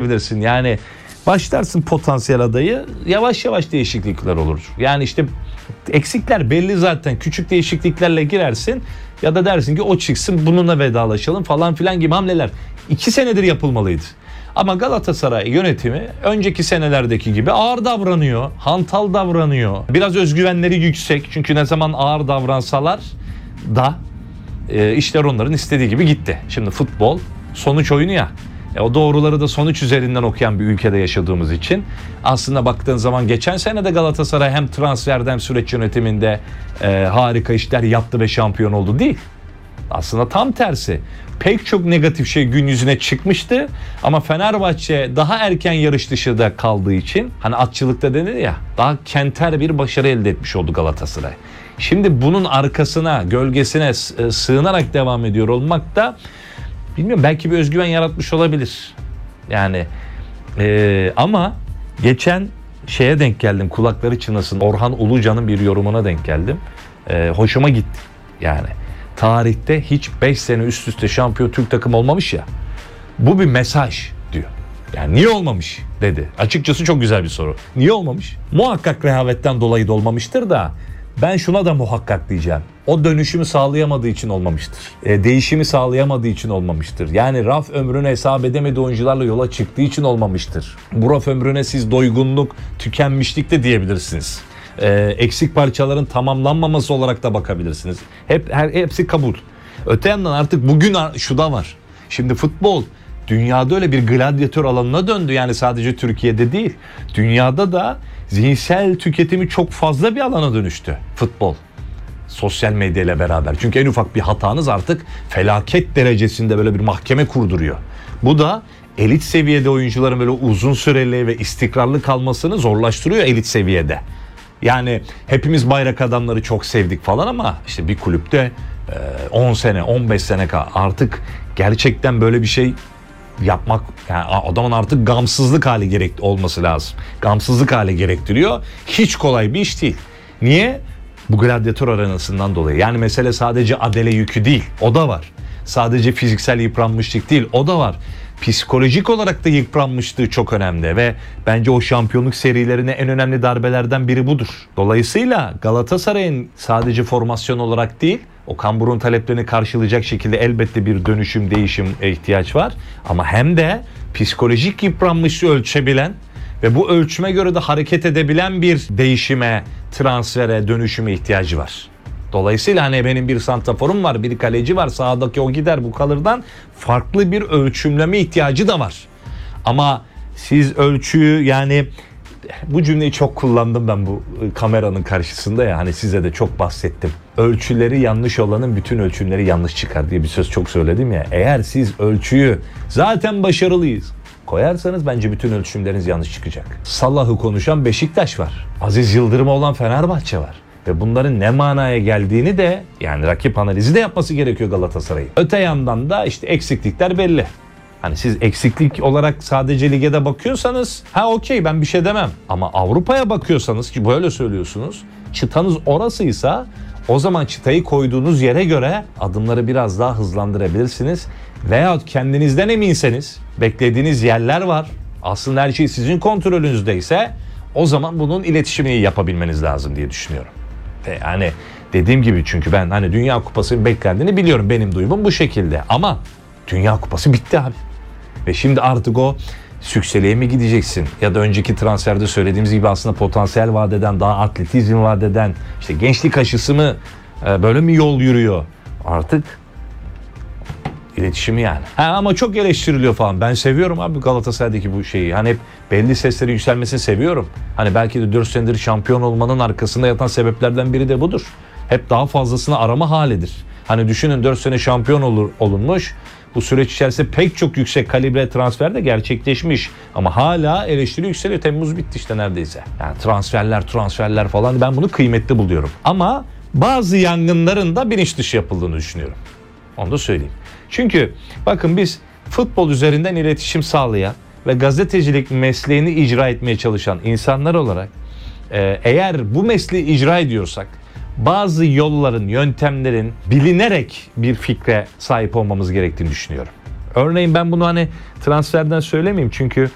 yapabilirsin. Yani başlarsın potansiyel adayı, yavaş yavaş değişiklikler olur. Yani işte eksikler belli zaten. Küçük değişikliklerle girersin ya da dersin ki o çıksın bununla vedalaşalım falan filan gibi hamleler 2 senedir yapılmalıydı. Ama Galatasaray yönetimi önceki senelerdeki gibi ağır davranıyor, hantal davranıyor. Biraz özgüvenleri yüksek çünkü ne zaman ağır davransalar da işler onların istediği gibi gitti. Şimdi futbol sonuç oyunu ya. O doğruları da sonuç üzerinden okuyan bir ülkede yaşadığımız için aslında baktığın zaman geçen sene de Galatasaray hem transferde hem süreç yönetiminde harika işler yaptı ve şampiyon oldu değil. Aslında tam tersi. Pek çok negatif şey gün yüzüne çıkmıştı ama Fenerbahçe daha erken yarış dışında kaldığı için hani atçılıkta denir ya daha kenter bir başarı elde etmiş oldu Galatasaray. Şimdi bunun arkasına, gölgesine sığınarak devam ediyor olmak da bilmiyorum belki bir özgüven yaratmış olabilir. Yani ama geçen şeye denk geldim, kulakları çınlasın, Orhan Ulucan'ın bir yorumuna denk geldim. Hoşuma gitti yani. Tarihte hiç 5 sene üst üste şampiyon Türk takımı olmamış ya. Bu bir mesaj diyor. Yani niye olmamış dedi. Açıkçası çok güzel bir soru. Niye olmamış? Muhakkak rehavetten dolayı da olmamıştır da ben şuna da muhakkak diyeceğim. O dönüşümü sağlayamadığı için olmamıştır. Değişimi sağlayamadığı için olmamıştır. Yani raf ömrüne hesap edemediği oyuncularla yola çıktığı için olmamıştır. Bu raf ömrüne siz doygunluk, tükenmişlik de diyebilirsiniz. Eksik parçaların tamamlanmaması olarak da bakabilirsiniz. Hepsi kabul. Öte yandan artık bugün şu da var. Şimdi futbol dünyada öyle bir gladyatör alanına döndü. Yani sadece Türkiye'de değil. Dünyada da zihinsel tüketimi çok fazla bir alana dönüştü futbol. Sosyal medya ile beraber. Çünkü en ufak bir hatanız artık felaket derecesinde böyle bir mahkeme kurduruyor. Bu da elit seviyede oyuncuların böyle uzun süreli ve istikrarlı kalmasını zorlaştırıyor elit seviyede. Yani hepimiz bayrak adamları çok sevdik falan ama işte bir kulüpte 10 sene 15 sene artık gerçekten böyle bir şey yapmak, yani adamın artık gamsızlık hali olması lazım. Gamsızlık hali gerektiriyor. Hiç kolay bir iş değil. Niye? Bu gladyatör arenasından dolayı. Yani mesele sadece adele yükü değil. O da var. Sadece fiziksel yıpranmışlık değil. O da var. Psikolojik olarak da yıpranmışlığı çok önemli ve bence o şampiyonluk serilerine en önemli darbelerden biri budur. Dolayısıyla Galatasaray'ın sadece formasyon olarak değil, Okan Buruk'un taleplerini karşılayacak şekilde elbette bir dönüşüm, değişim ihtiyaç var. Ama hem de psikolojik yıpranmışlığı ölçebilen ve bu ölçüme göre de hareket edebilen bir değişime, transfere, dönüşüme ihtiyacı var. Dolayısıyla hani benim bir santraforum var, bir kaleci var, sahadaki o gider bu kalırdan farklı bir ölçümleme ihtiyacı da var. Ama siz ölçüyü, yani bu cümleyi çok kullandım ben bu kameranın karşısında ya, hani size de çok bahsettim. Ölçüleri yanlış olanın bütün ölçümleri yanlış çıkar diye bir söz çok söyledim ya. Eğer siz ölçüyü zaten başarılıyız koyarsanız bence bütün ölçümleriniz yanlış çıkacak. Salah'ı konuşan Beşiktaş var. Aziz Yıldırım'ı olan Fenerbahçe var. Ve bunların ne manaya geldiğini de, yani rakip analizi de yapması gerekiyor Galatasaray'ın. Öte yandan da işte eksiklikler belli. Hani siz eksiklik olarak sadece lige de bakıyorsanız okey, ben bir şey demem. Ama Avrupa'ya bakıyorsanız, ki böyle söylüyorsunuz, çıtanız orasıysa o zaman çıtayı koyduğunuz yere göre adımları biraz daha hızlandırabilirsiniz. Veyahut kendinizden eminseniz beklediğiniz yerler var. Aslında her şey sizin kontrolünüzdeyse o zaman bunun iletişimini yapabilmeniz lazım diye düşünüyorum. Ve yani dediğim gibi, çünkü ben hani Dünya Kupası'nın beklendiğini biliyorum. Benim duyumum bu şekilde. Ama Dünya Kupası bitti abi. Ve şimdi artık o sükseliğe mi gideceksin? Ya da önceki transferde söylediğimiz gibi aslında potansiyel vadeden, daha atletizm vadeden, işte gençlik aşısı mı böyle mi yol yürüyor? Artık iletişimi yani. Ama çok eleştiriliyor falan. Ben seviyorum abi Galatasaray'daki bu şeyi. Hani hep belli sesleri yükselmesini seviyorum. Hani belki de 4 senedir şampiyon olmanın arkasında yatan sebeplerden biri de budur. Hep daha fazlasını arama halidir. Hani düşünün, 4 sene şampiyon olunmuş. Bu süreç içerisinde pek çok yüksek kalibre transfer de gerçekleşmiş. Ama hala eleştiri yükseliyor. Temmuz bitti işte neredeyse. Yani transferler falan, ben bunu kıymetli buluyorum. Ama bazı yangınların da bilinç dışı yapıldığını düşünüyorum. Onu da söyleyeyim. Çünkü bakın, biz futbol üzerinden iletişim sağlayan ve gazetecilik mesleğini icra etmeye çalışan insanlar olarak eğer bu mesleği icra ediyorsak bazı yolların, yöntemlerin bilinerek bir fikre sahip olmamız gerektiğini düşünüyorum. Örneğin ben bunu hani transferden söylemeyeyim çünkü